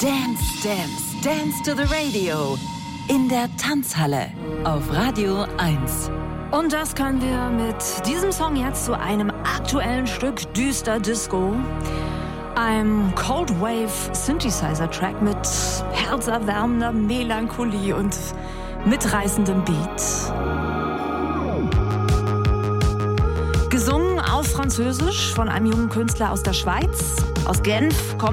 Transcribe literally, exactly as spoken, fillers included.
Dance, dance, dance to the radio. In der Tanzhalle auf Radio eins. Und das können wir mit diesem Song jetzt zu einem aktuellen Stück düster Disco. Einem Cold Wave Synthesizer Track mit herzerwärmender Melancholie und mitreißendem Beat. Gesungen auf Französisch von einem jungen Künstler aus der Schweiz. Aus Genf kommt